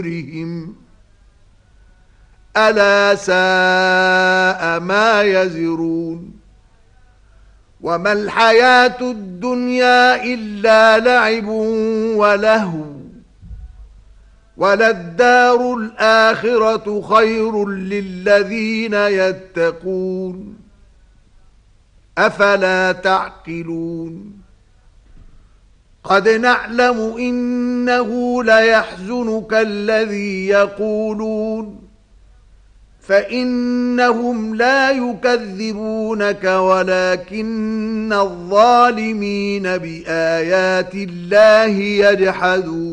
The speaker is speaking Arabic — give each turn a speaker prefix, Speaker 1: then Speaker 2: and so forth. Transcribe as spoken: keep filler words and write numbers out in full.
Speaker 1: أمرهم ألا ساء ما يزرون وما الحياة الدنيا إلا لعب ولهو وللدار الآخرة خير للذين يتقون أفلا تعقلون قد نعلم إنه ليحزنك الذي يقولون فإنهم لا يكذبونك ولكن الظالمين بآيات الله يجحدون